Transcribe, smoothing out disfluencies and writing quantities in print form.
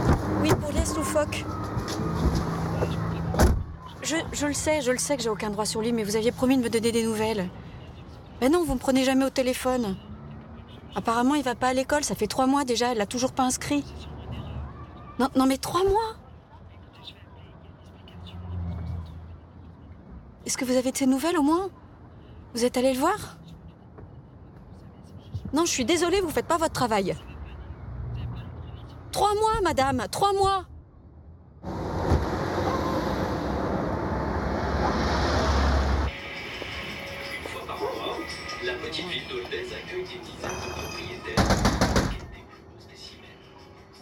Oui, pour liesse loufoque. Je le sais que j'ai aucun droit sur lui, mais vous aviez promis de me donner des nouvelles. Ben non, vous me prenez jamais au téléphone. Apparemment, il va pas à l'école, ça fait 3 mois déjà, elle l'a toujours pas inscrit. Non, non mais 3 mois? Est-ce que vous avez de ses nouvelles au moins? Vous êtes allé le voir? Non, je suis désolée, vous faites pas votre travail. 3 mois, madame, 3 mois! Une fois par mois, la petite ville d'Olbès accueille des dizaines de propriétaires.